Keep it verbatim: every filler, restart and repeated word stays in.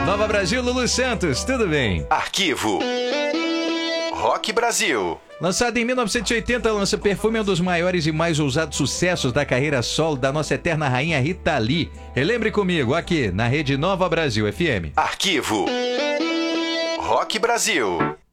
Nova Brasil, Lulu Santos, tudo bem? Arquivo Rock Brasil. Lançado em mil novecentos e oitenta, Lança Perfume é um dos maiores e mais ousados sucessos da carreira solo da nossa eterna rainha Rita Lee. Relembre comigo, aqui na Rede Nova Brasil F M. Arquivo Rock Brasil.